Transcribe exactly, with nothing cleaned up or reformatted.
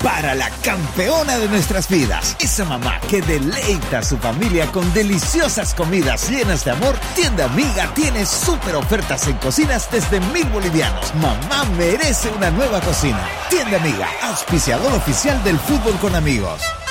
para la campeona de nuestras vidas. Esa mamá que deleita a su familia con deliciosas comidas llenas de amor. Tienda Amiga tiene súper ofertas en cocinas desde mil bolivianos. Mamá merece una nueva cocina. Tienda Amiga, auspiciador oficial del fútbol con amigos.